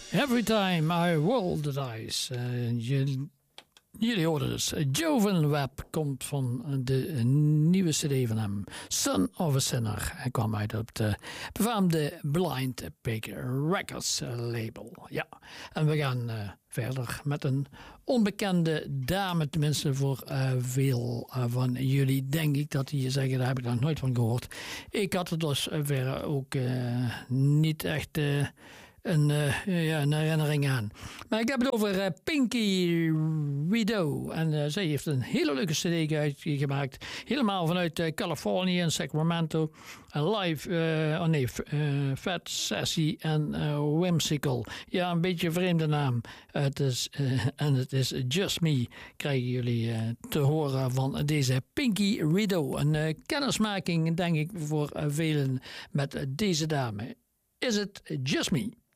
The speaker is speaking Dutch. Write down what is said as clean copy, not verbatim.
Every time I roll the dice. Jullie hoorden dus. Jovan Webb komt van de nieuwe cd van hem. Son of a Sinner. Hij kwam uit op de befaamde Blind Pig Records label. Ja, en we gaan verder met een onbekende dame. Tenminste voor veel van jullie denk ik dat die zeggen, daar heb ik nog nooit van gehoord. Ik had er dus verder ook niet echt... een herinnering aan. Maar ik heb het over Pinky Rideau. En zij heeft een hele leuke cd uitgemaakt. Helemaal vanuit Californië en Sacramento. Live, Fat, Sassy en Whimsical. Ja, een beetje een vreemde naam. Het is Just Me. Krijgen jullie te horen van deze Pinky Rideau. Een kennismaking, denk ik, voor velen met deze dame. Is it Just Me?